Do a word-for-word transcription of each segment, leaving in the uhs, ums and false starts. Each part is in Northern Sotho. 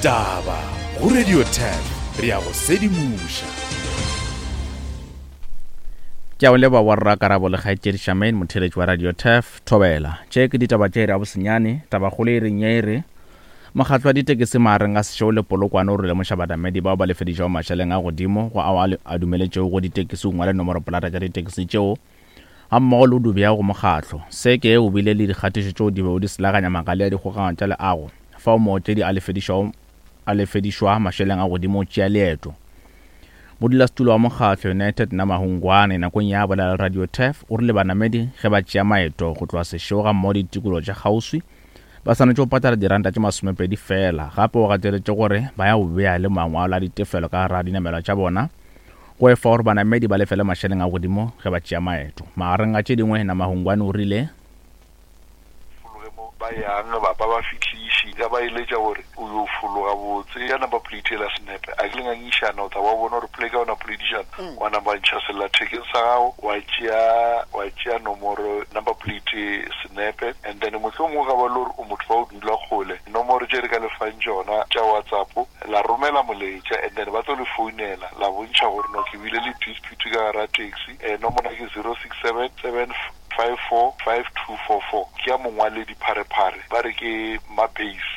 Ditaba go Radio ten re ya go sedimusha. Ke a o leba wa rra karabo le kgaitsedi Shamaine motheletši wa Radio ten thobela tše ke ditaba tše re a bosenyane taba go le reng ye mokgatlo wa ditekesi maareng a sešo le polokwane o rile mošabadamedi bao ba lefedišago mašeleng a godimo go ao a dumeletšego go ditekesi o ngwale nomoro polata tša ditekesi tšeo ga mmogo le o dubea go mokgatlo se ke o bile le dikgatišo tšeo di be o di selaganya makale a dikgokagano tša leago fa o mootedi a lefedišwa mašeleng a godimo tšea leeto. Modulasetulo wa mokgatlo United Namahungwane nakong ya bolela Radio ten o rile banamedi ge ba tšea maeto go tloa sešo ga mmogo ditikolo tša kgauswi ba swanetše go patala diranta tše masomepedi fela gape o gateletše gore ba ya go bea le mangwalo a ditefelo ka gara dinamelwa tša bona go efa gore banamedi ba lefele mašeleng a godimo ge ba tšea maeto. Magareng a tše dingwe Namahungwane o rile ba yang ba ba ba fitliši ka ba iletša gore o yo fologa botse ya number plate la snepe a ke lengangišana o tla wa bona gore plate ka ona plate wa number ntšha sellathekeng sa gago wa tšea wa tšea nomoro number plate snepe and then motho mongwe ka ba le gore o motho ba o dula kgole nomoro tše re ka lefang tšona tša WhatsApp la romela moletša and then ba tlo le founela la bontšha gore no ke bile le dispute ka gara taxi nomoro ke zero six seven seven five four five two four four ke a mongwale dipharephare ba re ke mapase.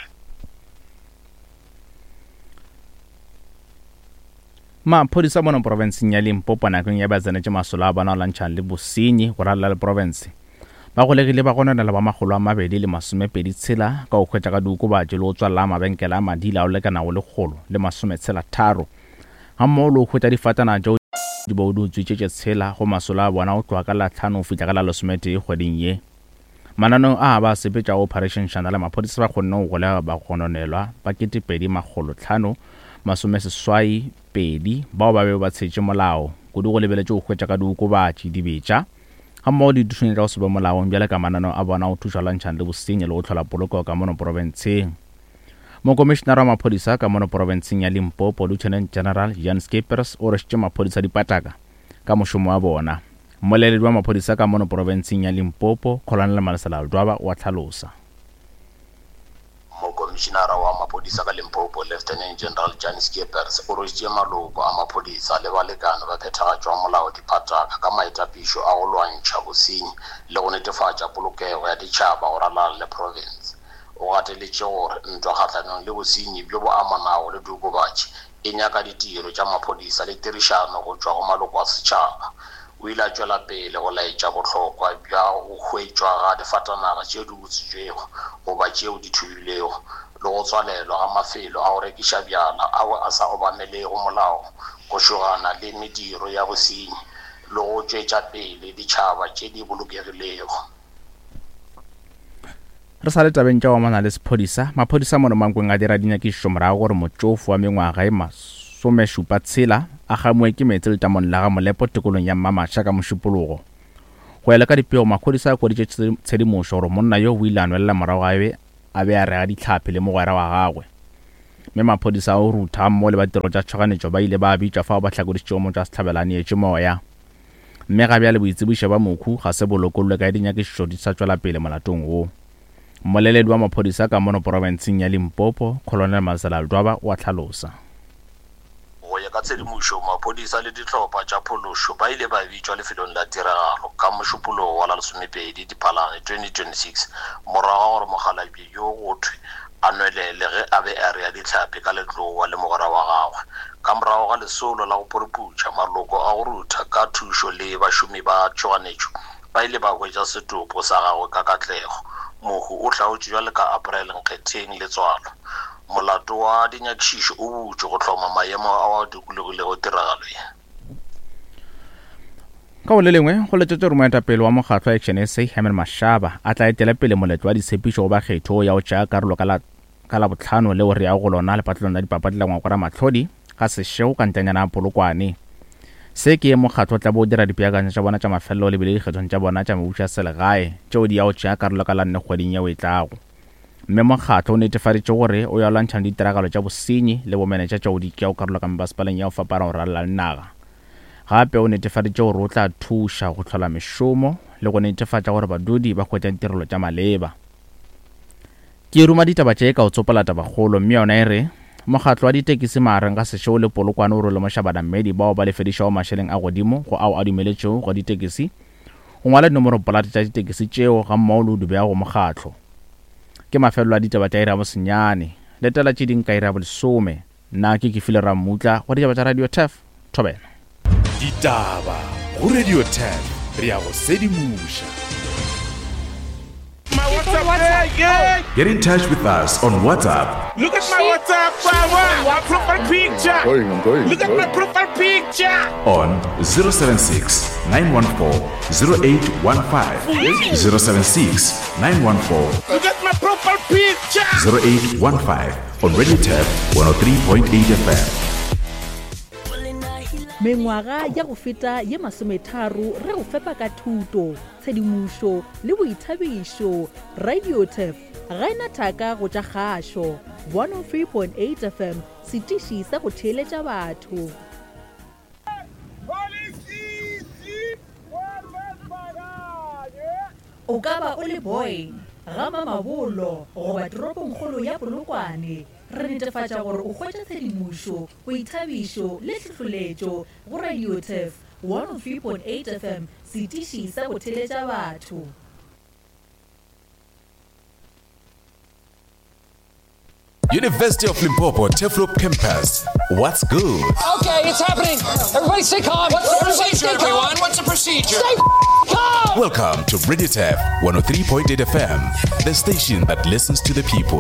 Maphodisa mo provinceng ya Limpopo nakong ya ba tsenetše masola a bona o lwantšhang le bosenyi go ralala le province ba golegile ba gononela ba magolo a mabedi le masomepedi tshela ka go hwetša ka diokobatši le go tswalela mabenkele a madila a o lekanago le kgolo le masometshela tharo ga mmogo le go hwetša difatana tšeo di bo di utswitšetše tshela go masola a bona go tloa ka la tlhano go fitla ka la lesometee kgweding ye. Mananong a ba sepetša operation shana le maphodisa ba kgonne go golega ba gononelwa ba ketepedi magolo tlhano masomeseswai pedi bao ba be ba tshetše molao kudu go lebeletše go hwetša ka diokobatši di betša ga mmogo di thušone tša go seba molaong bjale ka mananong a bona go thuša lwantšhang le bosenyi le go tlhola poloko ka mono provinceng. Mokomišenara wa maphodisa ka mono provinceng ya Limpopo Lieutenant General Jan Skeepers o rešitše maphodisa dipataka ka mošomo wa bona. Moleledi wa maphodisa ka mono provinceng ya Limpopo Colonel Malesela Dwaba wa tlhalosa. Mokomišenara wa maphodisa ka Limpopo Lieutenant General Jan Skeepers o rešitše maloko a maphodisa le balekane ba phethagatšo wa molao dipataka ka maetapišo a go lwantšha bosenyi le go netefatša polokego ya ditšhaba go ralala le province. O gateletše gore ntwa kgatlhanong le bosenyi bjo bo amanago le diokobatši e nyaka ditiro tša maphodisa le tirišano go tšwa go maloko a setšhaba. O ile a tšwela pele go laetša bohlokwa bja go hwetšwa ga difatanaga tšeo di utswitšwego goba tšeo di thubilego le go tswalelwa ga mafelo a go rekiša bjala ao a sa obamelego molao go šogana le mediro ya bosenyi le go tšwetša pele ditšhaba tše di bolokegilego. Re sa le tabeng tša omana le sephodisa maphodisa mono mankong a dira dinyakišišo morago gore motšofu wa mengwaga e masomešupa tshela a gamue ke metse letamong la ga molepo tikolong ya Mmamaša ka mošupologo go ela ka dipeo maphodisa a kwaditše tshedimošo gore monna yo o ile a nwelela morago gabe a be a rega ditlhaphi le mogwera wa gagwe mme maphodisa o rutha mmogo le badiro tša tšhoganetšo ba ile ba bitšwa fao ba hlakoditšego mo tša setlhabelane etše moya mme gabe a le boitsebišo ba mokhu ga se bolokolole ka dinyakišišo di sa tšwela pele molatong wo. Moleledi wa maphodisa ka mono provinceng ya Limpopo Colonel Malesela Dwaba wa tlhalosa. Go ya ka tshedimošo maphodisa le ditlhopha tša phološo ba ile ba bitšwa lefelong la tiragalo ka mošupologo wa la lesomepedi Diphalane twenty twenty-six morago gore mokgalabje yo go thwe a nwelele ge a be a rea ditlhapi ka letloa le mogwera wa gagwe ka morago ga lesolo la go poreputša maloko a go rutha ka thušo le bašomi ba tšhoganetšo ba ile ba hwetša setopo sa gagwe ka katlego. Mohu o hlaotše jwale ka April nkgetheng le tswalo. Molato wa dinyakišišo o butše go hloma maemo a wa dikolegilego tiragalo ye. Ka o le lengwe go letšetše gore moetapele wa mokgatlo wa Action S A Herman Mashaba a tla etela pele moletlo wa disephišo go bakgetho ya go tšea karolo ka la botlhano le o re ya go lona lepatlelong la dipapadi la ngwakora matlhodi ka sešego ka ntanyana a Polokwane. Se ke ye mokgatlo tla bo dira dipeakantšo tša bona tša mafelelo le bile dikgethong tša bona tša mabusha selegae tšeo di ya go tšea karolo ka la nne kgweding ya o e tlago mme mokgatlo o netefaditše gore o ya lwantšhang ditiragalo tša bosenyi le bomenetša tšeo di tšeago karolo ka mebasepaleng ya go fapana go ralala le naga gape o netefaditše gore o tla thuša go tlhola mešomo le go netefatša gore badudi ba hwetša ditirelo tša maleba. Ke ruma ditaba tše ka o tsopola tabagolo mme yona e re mokgatlo wa ditekisi maareng ka sešo le polokwane o re lemoša banammedi bao ba lefedišago mašeleng a godimo go ao a dumeletšego go ditekisi go ngwala dinomoro polate tša ditekisi tšeo ga mmao le o dubeya go mokgatlo ke mafelelo a ditaba tša ira bosenyane letela tše ding ka ira bolesome nna ke ke file ra mmutla go ditaba tša radio tef thobela ditaba go radio tef re ya go sedimuša. My WhatsApp, WhatsApp. Yeah. Get in touch with us on WhatsApp. Look at my WhatsApp, my profile picture. Going, I'm going. Look at my profile picture. On zero seven six nine one four zero eight one five, zero seven six nine one four Look at my profile picture. zero eight one five on Radio Tap one oh three point eight F M. Mengwaga ya go feta ye masometharo re go fepa ka thuto tshedimušo le boithabišo. Radio Tef ga ena thaka go tša kgašo one oh three point eight F M setiši sa go theeletša batho. O ka ba o le boy gama mabolo goba toropongkgolo ya Polokwane re netefatša gore o hwetša tshedimušo boithabišo le tlhahloletšo go Radio Tef one oh three point eight F M setiši sa go theeletša batho. University of Limpopo Teflop Campus. What's good? Okay, it's happening. Everybody stay calm. What's the procedure, everyone? What's the procedure? Stay calm! Welcome to Radio Tap one oh three point eight F M, the station that listens to the people.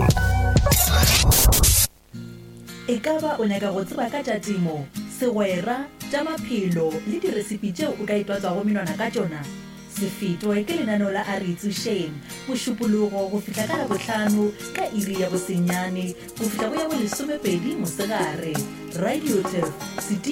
E ka ba o nyaka go tseba ka tša temo, segwera, tša maphelo le diresipi tšeo o ka itwatswago menwana ka tšona? Se fetwe ke lenaneo la a re itsošeng mošupologo go fihla ka labohlano ka iri ya bosenyane go fihla go ya bo lesomepedi mosegare. Radio Tef